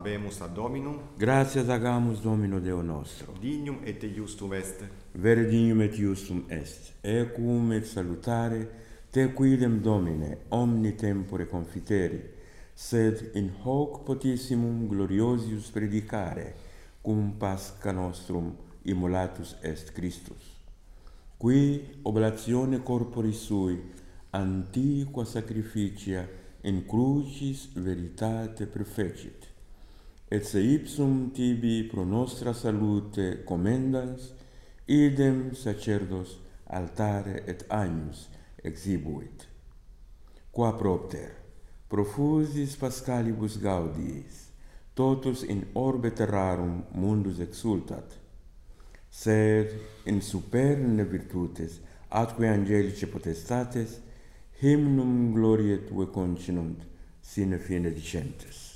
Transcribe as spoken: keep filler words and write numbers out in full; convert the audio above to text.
habemus ad Dominum, gratias agamus Domino Deo nostro, dignum et justum est, vere dignum et justum est, equum et salutare te quidem Domine omni tempore confiteri, sed in hoc potissimum gloriosius predicare, cum Pascha nostrum immolatus est Christus, qui oblatione corporis sui antiqua sacrificia in crucis veritate perfecit, et se ipsum tibi pro nostra salute commendans, idem sacerdos altare et agnus exhibuit. Qua propter, profusis Paschalibus gaudiis, totus in orbe terrarum mundus exultat, sed in superne virtutes atque angelice potestates hymnum gloriae tue continunt sine fine dicentes.